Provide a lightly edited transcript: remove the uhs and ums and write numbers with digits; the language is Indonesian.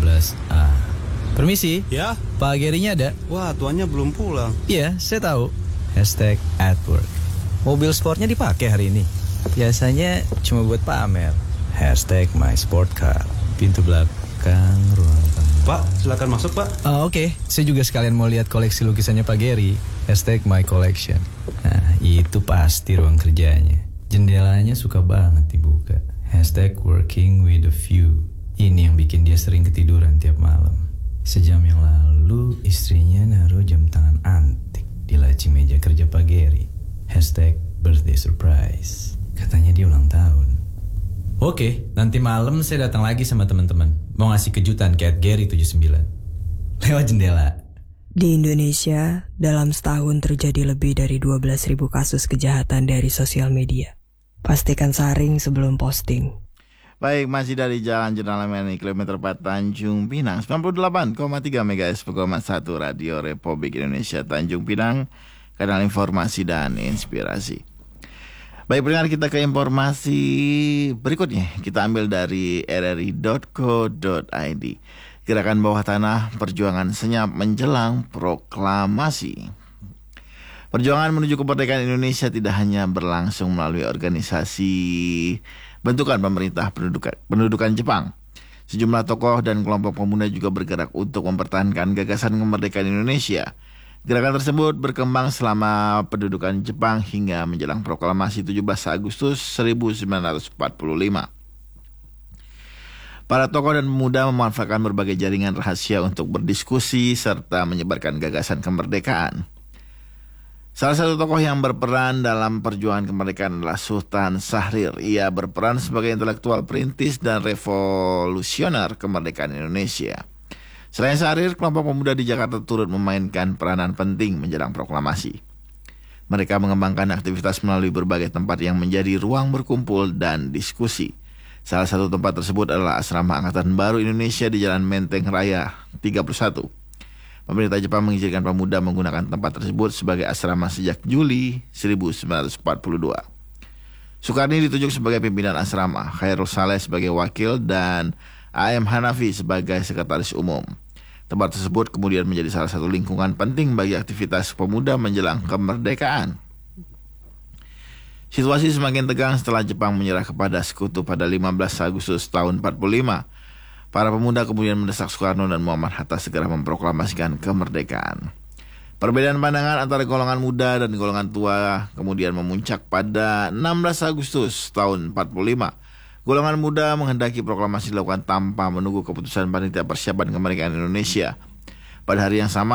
13A. Permisi. Ya? Pak Gerinya ada? Wah, tuannya belum pulang. Iya, saya tahu. #@work. Mobil sportnya dipakai hari ini. Biasanya cuma buat pamer. #mysportcar. Pintu belakang ruang tamu. Pak, silakan masuk, Pak. Oke. Saya juga sekalian mau lihat koleksi lukisannya Pak Geri. #mycollection. Nah, itu pasti ruang kerjanya. Jendelanya suka banget dibuka. #working with a view. Ini yang bikin dia sering ketiduran tiap malam. Sejam yang lalu istrinya naruh jam tangan antik di laci meja kerja Pak Geri. #birthday surprise. Katanya dia ulang tahun. Oke, nanti malam saya datang lagi sama teman-teman. Mau ngasih kejutan ke @gary79. Lewat jendela. Di Indonesia, dalam setahun terjadi lebih dari 12.000 kasus kejahatan dari sosial media. Pastikan saring sebelum posting. Baik, masih dari Jalan Jenderal Mani, kilometer 4 Tanjung Pinang, 98,3 MHz, Pukul 1 Radio Republik Indonesia Tanjung Pinang, kanal informasi dan inspirasi. Baik, pendengar, kita ke informasi berikutnya. Kita ambil dari rri.co.id. Gerakan bawah tanah perjuangan senyap menjelang proklamasi. Perjuangan menuju kemerdekaan Indonesia tidak hanya berlangsung melalui organisasi bentukan pemerintah pendudukan Jepang. Sejumlah tokoh dan kelompok pemuda juga bergerak untuk mempertahankan gagasan kemerdekaan Indonesia. Gerakan tersebut berkembang selama pendudukan Jepang hingga menjelang proklamasi 17 Agustus 1945. Para tokoh dan pemuda memanfaatkan berbagai jaringan rahasia untuk berdiskusi serta menyebarkan gagasan kemerdekaan. Salah satu tokoh yang berperan dalam perjuangan kemerdekaan adalah Sultan Syahrir. Ia berperan sebagai intelektual perintis dan revolusioner kemerdekaan Indonesia. Selain Syahrir, kelompok pemuda di Jakarta turut memainkan peranan penting menjelang proklamasi. Mereka mengembangkan aktivitas melalui berbagai tempat yang menjadi ruang berkumpul dan diskusi. Salah satu tempat tersebut adalah Asrama Angkatan Baru Indonesia di Jalan Menteng Raya 31. Pemerintah Jepang mengizinkan pemuda menggunakan tempat tersebut sebagai asrama sejak Juli 1942. Soekarni ditunjuk sebagai pimpinan asrama, Khairul Saleh sebagai wakil, dan A.M. Hanafi sebagai sekretaris umum. Tempat tersebut kemudian menjadi salah satu lingkungan penting bagi aktivitas pemuda menjelang kemerdekaan. Situasi semakin tegang setelah Jepang menyerah kepada sekutu pada 15 Agustus tahun 45. Para pemuda kemudian mendesak Soekarno dan Muhammad Hatta segera memproklamasikan kemerdekaan. Perbedaan pandangan antara golongan muda dan golongan tua kemudian memuncak pada 16 Agustus tahun 45. Golongan muda menghendaki proklamasi dilakukan tanpa menunggu keputusan panitia persiapan kemerdekaan Indonesia. Pada hari yang sama,